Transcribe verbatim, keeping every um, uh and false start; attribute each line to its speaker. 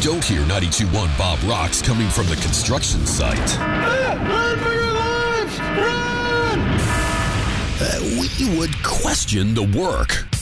Speaker 1: don't hear ninety-two point one Bob Rocks coming from the construction site.
Speaker 2: Ah, run for your lives! Run!
Speaker 1: Uh, we would question the work.